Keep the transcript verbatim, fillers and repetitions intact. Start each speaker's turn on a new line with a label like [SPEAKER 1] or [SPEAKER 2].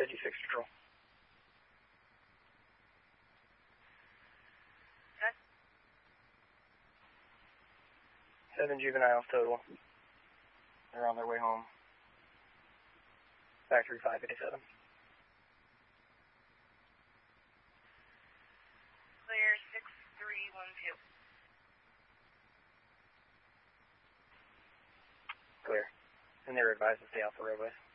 [SPEAKER 1] fifty-six Patrol.
[SPEAKER 2] Okay.
[SPEAKER 1] Seven juveniles total. They're on their way home. Factory five eighty-seven.
[SPEAKER 2] Clear six three one two.
[SPEAKER 1] Clear. And they're advised to stay off the roadways.